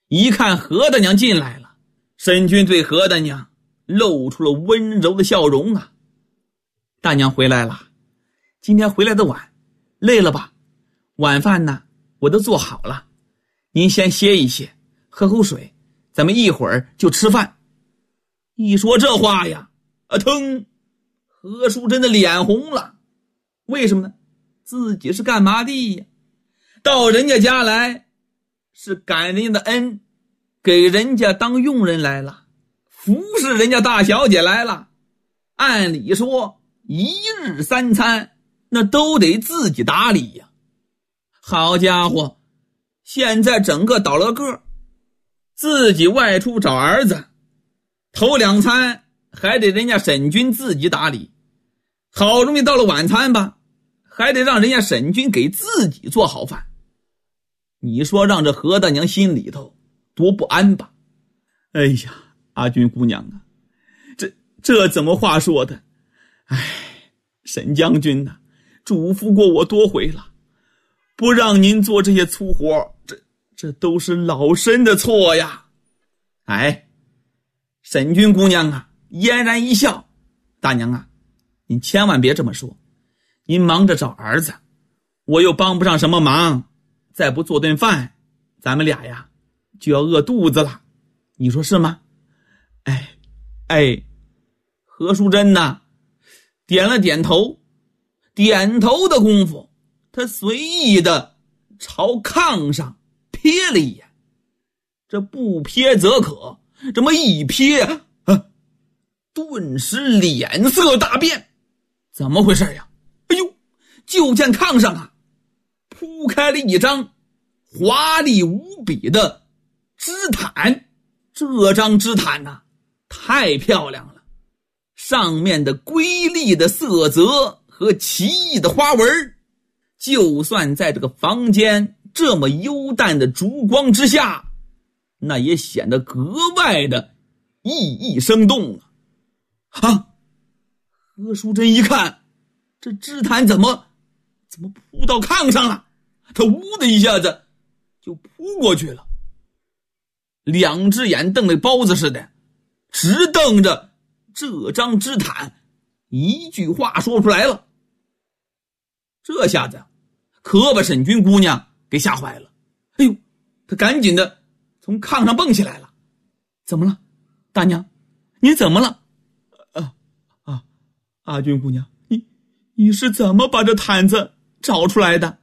一看何大娘进来了，沈军对何大娘露出了温柔的笑容啊。大娘回来了，今天回来的晚，累了吧？晚饭呢，我都做好了，您先歇一歇，喝口水，咱们一会儿就吃饭。一说这话呀，腾，何淑珍的脸红了。为什么呢？自己是干嘛的呀？到人家家来是感人家的恩，给人家当佣人来了，服侍人家大小姐来了。按理说一日三餐那都得自己打理呀。好家伙，现在整个倒了个，自己外出找儿子，头两餐还得人家沈军自己打理，好容易到了晚餐吧，还得让人家沈军给自己做好饭。你说让这何大娘心里头多不安吧？哎呀，阿军姑娘啊，这怎么话说的？哎，沈将军啊，嘱咐过我多回了，不让您做这些粗活，这都是老身的错呀。哎，沈军姑娘啊，嫣然一笑，大娘啊，您千万别这么说，您忙着找儿子，我又帮不上什么忙，再不做顿饭，咱们俩呀就要饿肚子了，你说是吗？何淑珍呐，点了点头，点头的功夫，他随意的朝炕上瞥了一眼，这不瞥则可，这么一瞥顿时脸色大变。怎么回事呀？哎呦，就见炕上啊铺开了一张华丽无比的织毯。这张织毯啊太漂亮了，上面的瑰丽的色泽和奇异的花纹，就算在这个房间这么幽淡的烛光之下，那也显得格外的熠熠生动啊。何淑珍一看，这织毯怎么扑到炕上了，他呜的一下子就扑过去了，两只眼瞪得包子似的，直瞪着这张织毯，一句话说不出来了。这下子可把沈军姑娘给吓坏了。哎呦，她赶紧的从炕上蹦起来了。怎么了？大娘，您怎么了？阿军姑娘，你是怎么把这毯子找出来的？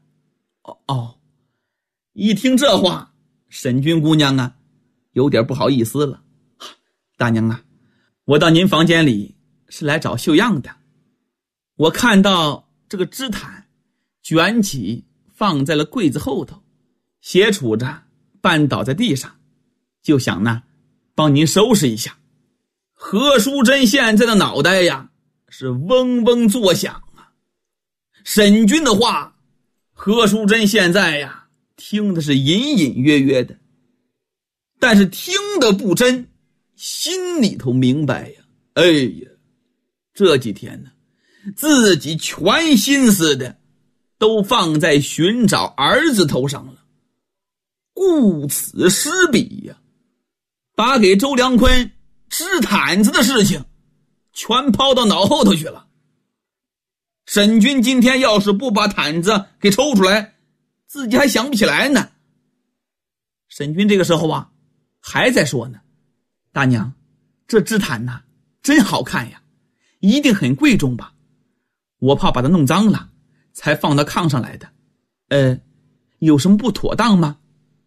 一听这话，沈军姑娘啊有点不好意思了。大娘啊，我到您房间里是来找绣样的，我看到这个织毯卷起放在了柜子后头，斜杵着绊倒在地上，就想呢帮您收拾一下。何淑珍现在的脑袋呀是嗡嗡作响啊。沈军的话，何淑珍现在呀听的是隐隐约约的，但是听得不真，心里头明白呀。哎呀，这几天呢，自己全心思的都放在寻找儿子头上了，顾此失彼呀，把给周良坤织毯子的事情全抛到脑后头去了。沈军今天要是不把毯子给抽出来，自己还想不起来呢。沈军这个时候啊还在说呢，大娘，这织毯呐真好看呀，一定很贵重吧，我怕把它弄脏了才放到炕上来的，有什么不妥当吗？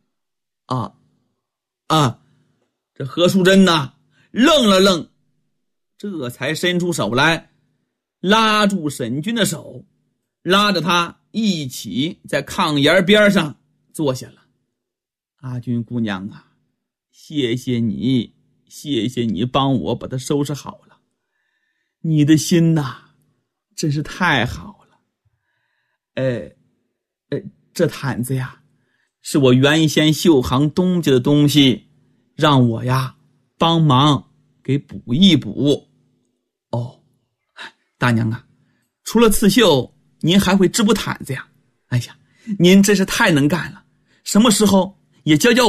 这何淑珍呐愣了愣，这才伸出手来拉住沈军的手，拉着他一起在炕沿边上坐下了。阿军姑娘啊，谢谢你帮我把它收拾好了，你的心呐真是太好了。这毯子呀是我原先绣行东家的东西，让我呀帮忙给补一补。大娘啊，除了刺绣您还会织补毯子呀？哎呀，您真是太能干了，什么时候也教教